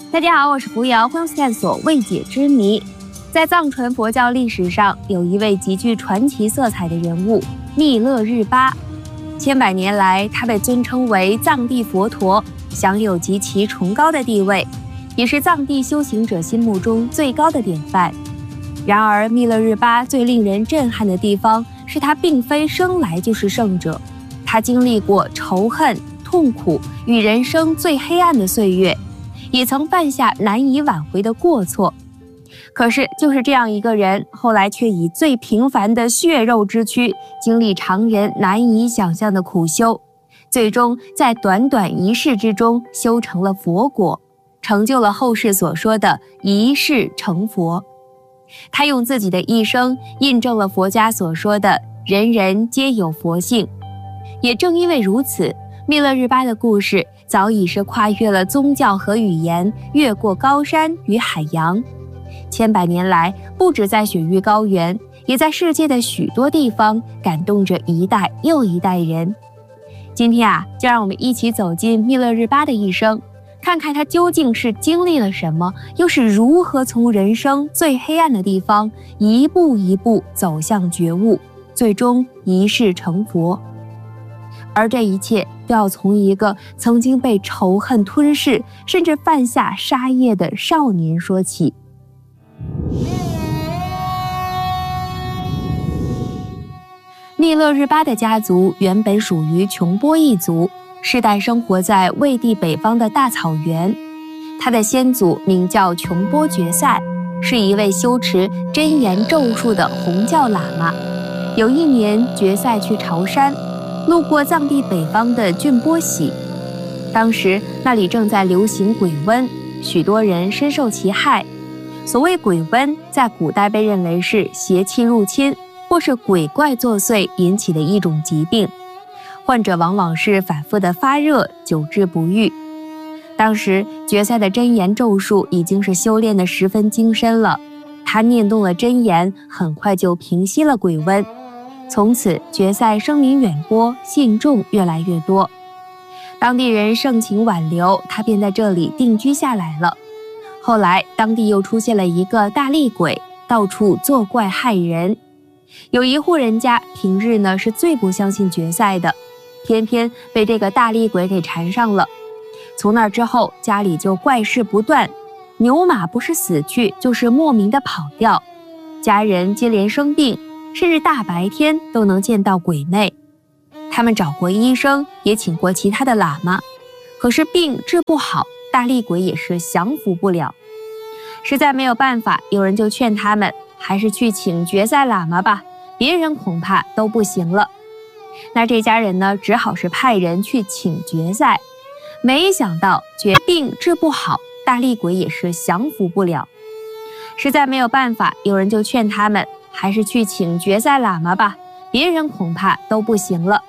大家好，我是扶摇，欢迎探索未解之谜。在藏传佛教历史上，有一位极具传奇色彩的人物密勒日巴。千百年来，他被尊称为藏地佛陀，享有极其崇高的地位，也是藏地修行者心目中最高的典范。然而，密勒日巴最令人震撼的地方是他并非生来就是圣者，他经历过仇恨、痛苦与人生最黑暗的岁月，也曾犯下难以挽回的过错。可是就是这样一个人，后来却以最平凡的血肉之躯，经历常人难以想象的苦修，最终在短短一世之中修成了佛果，成就了后世所说的一世成佛。他用自己的一生印证了佛家所说的人人皆有佛性。也正因为如此，密勒日巴的故事早已是跨越了宗教和语言，越过高山与海洋。千百年来，不止在雪域高原，也在世界的许多地方感动着一代又一代人。今天就让我们一起走进密勒日巴的一生，看看他究竟是经历了什么，又是如何从人生最黑暗的地方一步一步走向觉悟，最终一世成佛。而这一切都要从一个曾经被仇恨吞噬，甚至犯下杀业的少年说起。密勒日巴的家族原本属于琼波一族，世代生活在魏地北方的大草原。他的先祖名叫琼波觉赛，是一位修持真言咒术的红教喇嘛。有一年，觉赛去朝山，路过藏地北方的俊波喜，当时那里正在流行鬼瘟，许多人深受其害。所谓鬼瘟，在古代被认为是邪气入侵或是鬼怪作祟引起的一种疾病，患者往往是反复的发热，久治不愈。当时觉赛的真言咒术已经是修炼得十分精深了，他念动了真言，很快就平息了鬼瘟。从此觉赛声名远播，信众越来越多，当地人盛情挽留，他便在这里定居下来了。后来当地又出现了一个大厉鬼，到处作怪害人。有一户人家平日呢是最不相信觉赛的，偏偏被这个大厉鬼给缠上了。从那之后，家里就怪事不断，牛马不是死去就是莫名的跑掉，家人接连生病，甚至大白天都能见到鬼魅。他们找过医生，也请过其他的喇嘛，可是病治不好，大厉鬼也是降服不了。实在没有办法，有人就劝他们还是去请觉赛喇嘛吧，别人恐怕都不行了。那这家人呢，只好是派人去请觉赛，没想到病治不好，大厉鬼也是降服不了。实在没有办法，有人就劝他们还是去请觉赛喇嘛吧，别人恐怕都不行了。